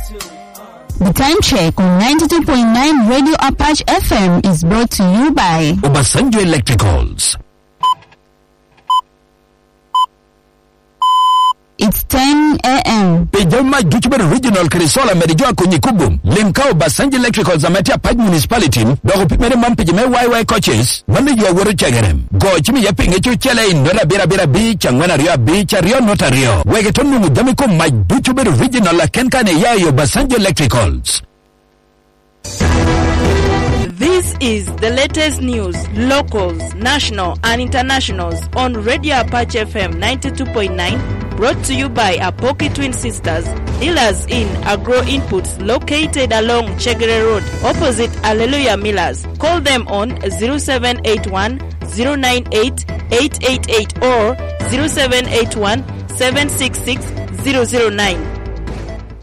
The time check on 92.9 Radio Apache FM is brought to you by Obasanjo Electricals. It's 10 a.m. Pejama Juchibere Regional Kirisola Merijua Kunyikubum. Limkao Obasanjo Electricals Amatia Paj Municipality. Dogo pipere mampijime YY coaches. Wanda yuwa wuru chagerem. Go chimi yapinge chuchele indora bira beach. Angwana rio beach. Rio nota rio. Wegetonu mujamiko Juchibere Regional la kenkane ya Obasanjo Electricals. This is the latest news, locals, national and internationals on Radio Apache FM 92.9, brought to you by Apoki Twin Sisters, dealers in agro inputs located along Chegere Road, opposite Alleluia Millers. Call them on 0781 098 888 or 0781 766 009.